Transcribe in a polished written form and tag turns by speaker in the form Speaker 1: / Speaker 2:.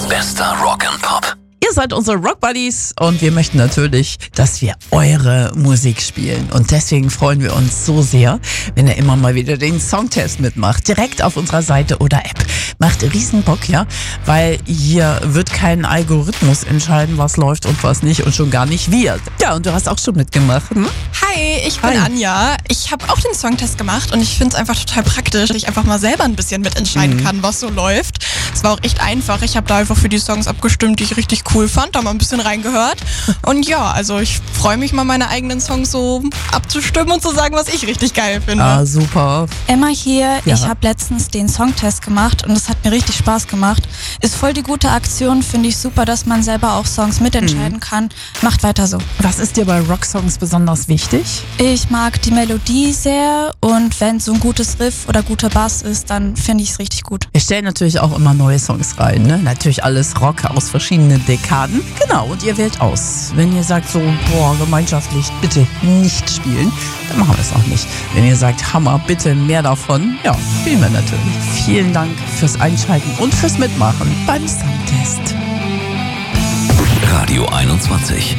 Speaker 1: Bester Rock and Pop.
Speaker 2: Ihr seid unsere Rock Buddies und wir möchten natürlich, dass wir eure Musik spielen. Und deswegen freuen wir uns so sehr, wenn ihr immer mal wieder den Songtest mitmacht. Direkt auf unserer Seite oder App. Macht riesen Bock, ja? Weil hier wird kein Algorithmus entscheiden, was läuft und was nicht und schon gar nicht wir. Ja, und du hast auch schon mitgemacht, hm?
Speaker 3: Hi, ich bin
Speaker 2: Hi.
Speaker 3: Anja. Ich habe auch den Songtest gemacht und ich finde es einfach total praktisch, dass ich einfach mal selber ein bisschen mitentscheiden kann, was so läuft. Es war auch echt einfach. Ich habe da einfach für die Songs abgestimmt, die ich richtig cool fand, da mal ein bisschen reingehört. Und ja, also ich freue mich mal, meine eigenen Songs so abzustimmen und zu sagen, was ich richtig geil finde.
Speaker 2: Ah, super.
Speaker 4: Emma hier.
Speaker 2: Ja.
Speaker 4: Ich habe letztens den Songtest gemacht und es hat mir richtig Spaß gemacht. Ist voll die gute Aktion, finde ich super, dass man selber auch Songs mitentscheiden kann. Macht weiter so.
Speaker 2: Was ist dir bei Rocksongs besonders wichtig?
Speaker 4: Ich mag die Melodie sehr und wenn so ein gutes Riff oder guter Bass ist, dann finde ich es richtig gut.
Speaker 2: Wir stellen natürlich auch immer neue Songs rein, ne? Natürlich alles Rock aus verschiedenen Dekaden. Genau, und ihr wählt aus. Wenn ihr sagt so, boah, gemeinschaftlich bitte nicht spielen, dann machen wir es auch nicht. Wenn ihr sagt, Hammer, bitte mehr davon, ja, spielen wir natürlich. Vielen Dank fürs Einschalten und fürs Mitmachen beim Songtest.
Speaker 1: Radio 21.